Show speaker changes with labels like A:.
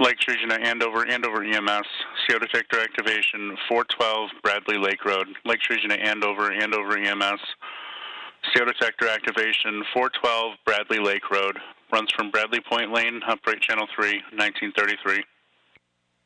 A: Lake Region Andover EMS, CO detector activation 412 Bradley Lake Road. Lake Region Andover EMS, CO detector activation 412 Bradley Lake Road. Runs from Bradley Point Lane, upright channel 3, 1933.